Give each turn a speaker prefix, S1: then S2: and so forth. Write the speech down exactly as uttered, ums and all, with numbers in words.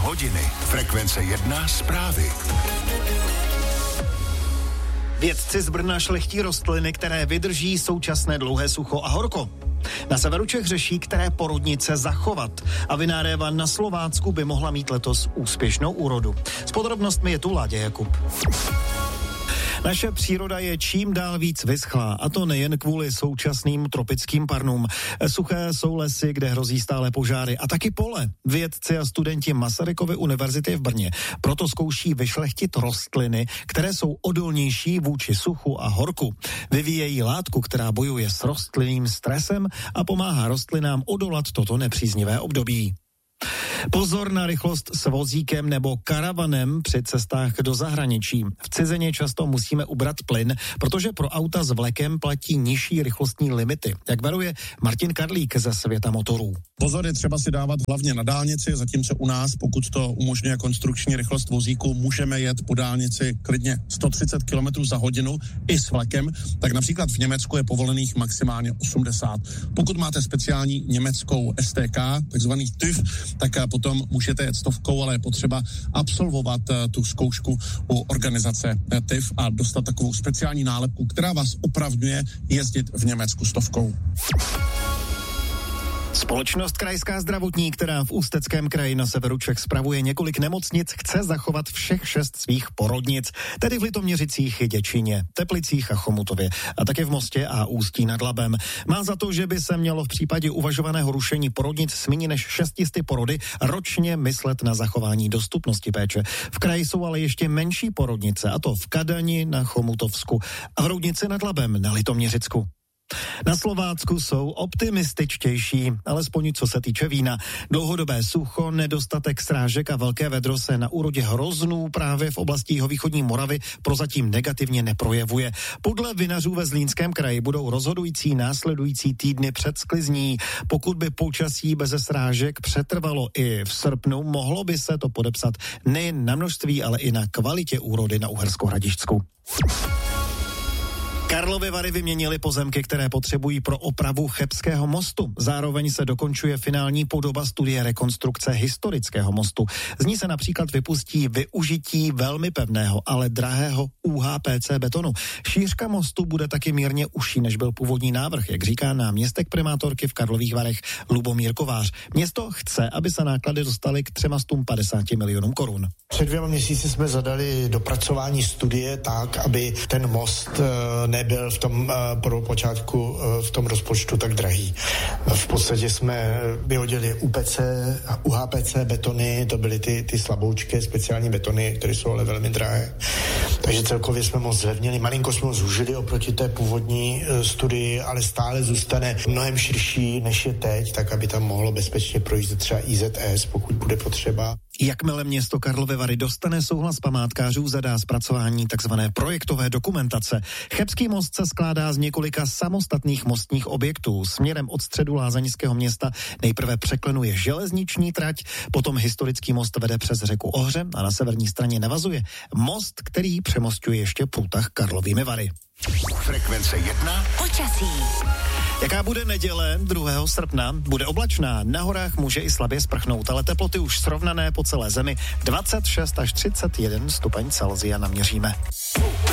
S1: hodiny. Frekvence jedna zprávy.
S2: Vědci z Brna šlechtí rostliny, které vydrží současné dlouhé sucho a horko. Na severu Čech řeší, které porodnice zachovat. A vináréva na Slovácku by mohla mít letos úspěšnou úrodu. S podrobnostmi je tu Láďa Jakub. Naše příroda je čím dál víc vyschlá, a to nejen kvůli současným tropickým parnům. Suché jsou lesy, kde hrozí stále požáry, a taky pole. Vědci a studenti Masarykovy univerzity v Brně proto zkouší vyšlechtit rostliny, které jsou odolnější vůči suchu a horku. Vyvíjejí látku, která bojuje s rostlinným stresem a pomáhá rostlinám odolat toto nepříznivé období. Pozor na rychlost s vozíkem nebo karavanem při cestách do zahraničí. V cizině často musíme ubrat plyn, protože pro auta s vlekem platí nižší rychlostní limity. Jak varuje Martin Karlík ze Světa motorů.
S3: Pozor je třeba si dávat hlavně na dálnici, zatímco u nás, pokud to umožňuje konstrukční rychlost vozíku, můžeme jet po dálnici klidně sto třicet kilometrů za hodinu i s vlekem, tak například v Německu je povolených maximálně osmdesát. Pokud máte speciální německou S T K, takzvaný TÜV, tak potom můžete jet stovkou, ale je potřeba absolvovat tu zkoušku u organizace TÜV a dostat takovou speciální nálepku, která vás opravňuje jezdit v Německu stovkou.
S2: Společnost Krajská zdravotní, která v Ústeckém kraji na severu Čech spravuje několik nemocnic, chce zachovat všech šest svých porodnic, tedy v Litoměřicích, Děčíně, Teplicích a Chomutově, a také v Mostě a Ústí nad Labem. Má za to, že by se mělo v případě uvažovaného rušení porodnic s méně než šestisty porody ročně myslet na zachování dostupnosti péče. V kraji jsou ale ještě menší porodnice, a to v Kadani na Chomutovsku a v Roudnici nad Labem na Litoměřicku. Na Slovácku jsou optimističtější, alespoň co se týče vína. Dlouhodobé sucho, nedostatek srážek a velké vedro se na úrodě hroznů právě v oblasti jihovýchodní Moravy prozatím negativně neprojevuje. Podle vinařů ve Zlínském kraji budou rozhodující následující týdny před sklizní. Pokud by počasí beze srážek přetrvalo i v srpnu, mohlo by se to podepsat nejen na množství, ale i na kvalitě úrody na Uhersko-Hradišťsku. Karlovy Vary vyměnily pozemky, které potřebují pro opravu Chebského mostu. Zároveň se dokončuje finální podoba studie rekonstrukce historického mostu. Z ní se například vypustí využití velmi pevného, ale drahého U H P C betonu. Šířka mostu bude taky mírně užší, než byl původní návrh, jak říká náměstek primátorky v Karlových Varech Lubomír Kovář. Město chce, aby se náklady dostaly k tři sta padesáti milionům korun.
S4: Před dvěma měsíci jsme zadali dopracování studie tak, aby ten most nebyl v tom pro počátku v tom rozpočtu tak drahý. V podstatě jsme vyhodili U P C, U H P C betony, to byly ty, ty slaboučké speciální betony, které jsou ale velmi drahé. Takže celkově jsme moc zlevnili. Malinko jsme ho zúžili oproti té původní studii, ale stále zůstane mnohem širší, než je teď, tak aby tam mohlo bezpečně projít třeba I Z S, pokud bude potřeba.
S2: Jakmile město Karlovy Vary dostane souhlas památkářů, zadá zpracování takzvané projektové dokumentace. Chebský most se skládá z několika samostatných mostních objektů. Směrem od středu lázeňského města nejprve překlenuje železniční trať, potom historický most vede přes řeku Ohře a na severní straně navazuje most, který přemosťuje ještě průtah Karlovými Vary.
S1: Frekvence jedna.
S5: Počasí.
S2: Jaká bude neděle druhého srpna? Bude oblačná, na horách může i slabě sprchnout, ale teploty už srovnané po celé zemi. dvacet šest až třicet jeden stupeň Celsia naměříme.